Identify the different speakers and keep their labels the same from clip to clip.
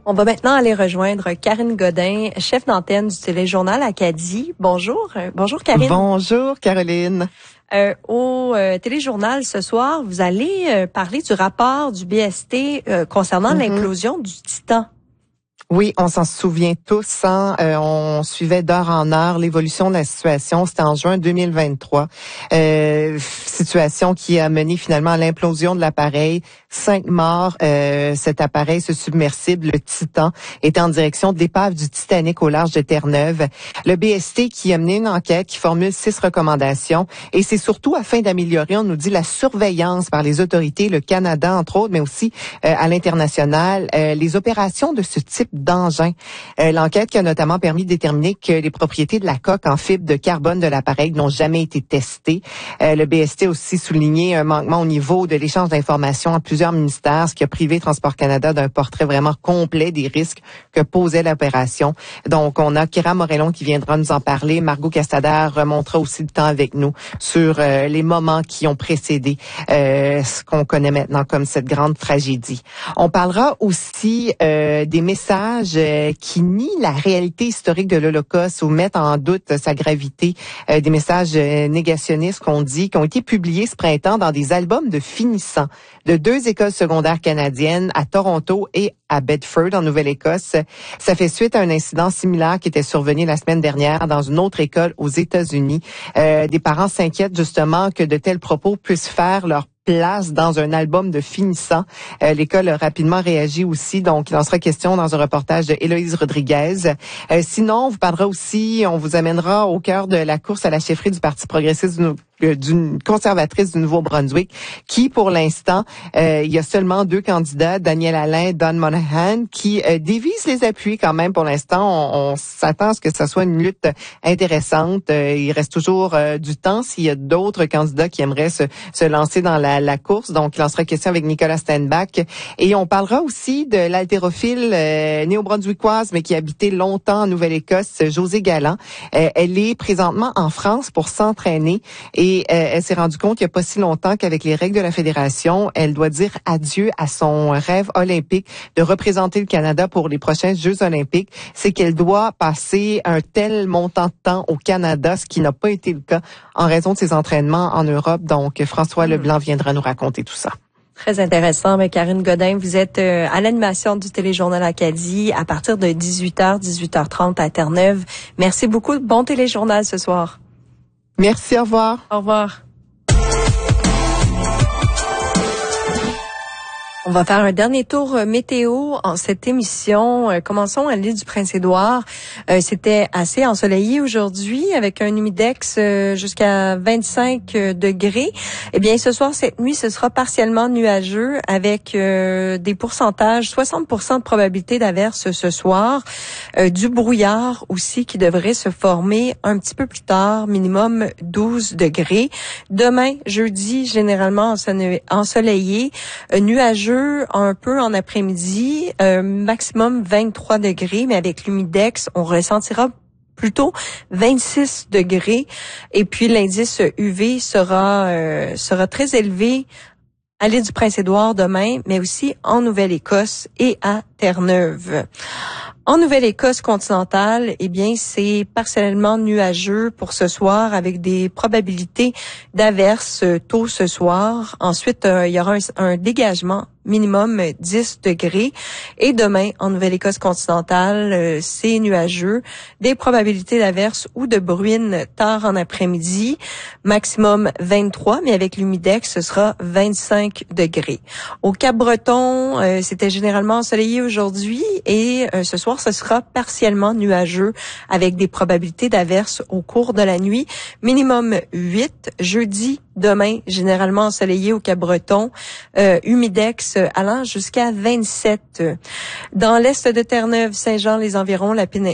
Speaker 1: On va maintenant aller rejoindre Karine Godin, chef d'antenne du téléjournal Acadie. Bonjour. Bonjour Karine.
Speaker 2: Bonjour Caroline.
Speaker 1: Au téléjournal ce soir, vous allez parler du rapport du BST concernant l'implosion du Titan.
Speaker 2: Oui, on s'en souvient tous. On suivait d'heure en heure l'évolution de la situation. C'était en juin 2023. Situation qui a mené finalement à l'implosion de l'appareil. 5 morts. Cet appareil, ce submersible, le Titan, était en direction de l'épave du Titanic au large de Terre-Neuve. Le BST qui a mené une enquête qui formule 6 recommandations. Et c'est surtout afin d'améliorer, on nous dit, la surveillance par les autorités, le Canada entre autres, mais aussi à l'international, les opérations de ce type d'engin. L'enquête qui a notamment permis de déterminer que les propriétés de la coque en fibre de carbone de l'appareil n'ont jamais été testées. Le BST a aussi souligné un manquement au niveau de l'échange d'informations à plusieurs ministères, ce qui a privé Transport Canada d'un portrait vraiment complet des risques que posait l'opération. Donc, on a Kira Morellon qui viendra nous en parler. Margot Castader remontera aussi le temps avec nous sur les moments qui ont précédé ce qu'on connaît maintenant comme cette grande tragédie. On parlera aussi des messages qui nient la réalité historique de l'Holocauste ou mettent en doute sa gravité, des messages négationnistes qu'on dit, qui ont été publiés ce printemps dans des albums de finissants de 2 écoles secondaires canadiennes à Toronto et à Bedford, en Nouvelle-Écosse. Ça fait suite à un incident similaire qui était survenu la semaine dernière dans une autre école aux États-Unis. Des parents s'inquiètent justement que de tels propos puissent faire leur place dans un album de finissants. L'école a rapidement réagi aussi, donc il en sera question dans un reportage de Héloïse Rodriguez. Sinon, on vous parlera aussi, on vous amènera au cœur de la course à la chefferie du Parti progressiste d'une conservatrice du Nouveau-Brunswick, qui pour l'instant, il y a seulement 2 candidats, Daniel Alain, Don Monahan, qui dévisent les appuis quand même pour l'instant. On s'attend à ce que ça soit une lutte intéressante. Il reste toujours du temps s'il y a d'autres candidats qui aimeraient se lancer dans la course. Donc, il en sera question avec Nicolas Stenbach. Et on parlera aussi de l'haltérophile néo-brunswickoise, mais qui a habité longtemps en Nouvelle-Écosse, Josée Galland. Elle est présentement en France pour s'entraîner et elle s'est rendue compte il n'y a pas si longtemps qu'avec les règles de la Fédération, elle doit dire adieu à son rêve olympique de représenter le Canada pour les prochains Jeux olympiques. C'est qu'elle doit passer un tel montant de temps au Canada, ce qui n'a pas été le cas en raison de ses entraînements en Europe. Donc, François Leblanc viendra nous raconter tout ça.
Speaker 1: Très intéressant. Mais Karine Godin, vous êtes à l'animation du téléjournal Acadie à partir de 18h, 18h30 à Terre-Neuve. Merci beaucoup. Bon téléjournal ce soir.
Speaker 2: Merci, au revoir.
Speaker 1: Au revoir. On va faire un dernier tour météo en cette émission. Commençons à l'île du Prince-Édouard. C'était assez ensoleillé aujourd'hui avec un humidex jusqu'à 25 degrés. Eh bien, ce soir, cette nuit, ce sera partiellement nuageux avec des pourcentages, 60% de probabilité d'averse ce soir. Du brouillard aussi qui devrait se former un petit peu plus tard, minimum 12 degrés. Demain, jeudi, généralement ensoleillé, nuageux un peu en après-midi, maximum 23 degrés, mais avec l'humidex, on ressentira plutôt 26 degrés. Et puis l'indice UV sera très élevé à l'île du Prince-Édouard demain, mais aussi en Nouvelle-Écosse et à Terre-Neuve. En Nouvelle-Écosse continentale, eh bien, c'est partiellement nuageux pour ce soir avec des probabilités d'averses tôt ce soir. Ensuite, il y aura un dégagement minimum 10 degrés. Et demain, en Nouvelle-Écosse continentale, c'est nuageux. Des probabilités d'averse ou de bruine tard en après-midi. Maximum 23, mais avec l'humidex, ce sera 25 degrés. Au Cap-Breton, c'était généralement ensoleillé aujourd'hui et ce soir, ce sera partiellement nuageux avec des probabilités d'averse au cours de la nuit. Minimum 8. Jeudi, demain, généralement ensoleillé au Cap-Breton. Humidex allant jusqu'à 27. Dans l'est de Terre-Neuve, Saint-Jean, les environs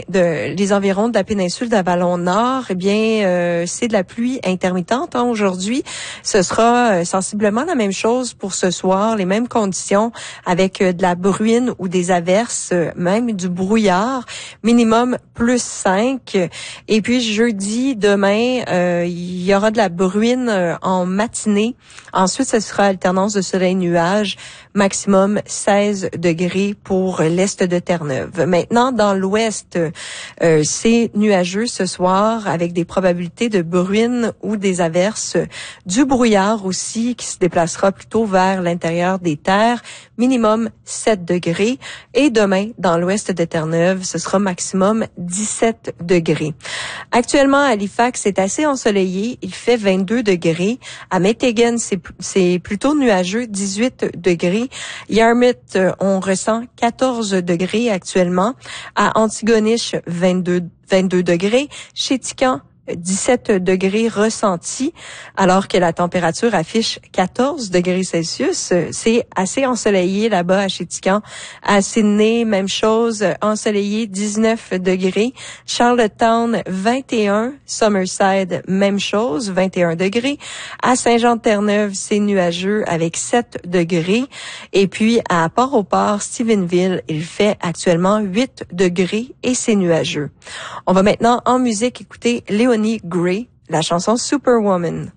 Speaker 1: de la péninsule d'Avalon-Nord, eh bien, c'est de la pluie intermittente aujourd'hui. Ce sera sensiblement la même chose pour ce soir, les mêmes conditions avec de la bruine ou des averses, même du brouillard. Minimum plus 5. Et puis jeudi, demain, il y aura de la bruine en en matinée. Ensuite, ce sera alternance de soleil-nuage, maximum 16 degrés pour l'est de Terre-Neuve. Maintenant, dans l'ouest, c'est nuageux ce soir avec des probabilités de bruine ou des averses, du brouillard aussi qui se déplacera plutôt vers l'intérieur des terres, minimum 7 degrés. Et demain, dans l'ouest de Terre-Neuve, ce sera maximum 17 degrés. Actuellement, à Halifax, c'est assez ensoleillé. Il fait 22 degrés. À Meteghan, c'est plutôt nuageux, 18 degrés. Yarmouth, on ressent 14 degrés actuellement. À Antigonish, 22 degrés. Chez Tican, 17 degrés ressentis, alors que la température affiche 14 degrés Celsius. C'est assez ensoleillé là-bas à Chétican. À Sydney, même chose, ensoleillé, 19 degrés. Charlottetown, 21. Summerside, même chose, 21 degrés. À Saint-Jean-de-Terre-Neuve, c'est nuageux avec 7 degrés. Et puis, à Port-au-Port, Stephenville, il fait actuellement 8 degrés et c'est nuageux. On va maintenant, en musique, écouter Léonie Gray, la chanson Superwoman.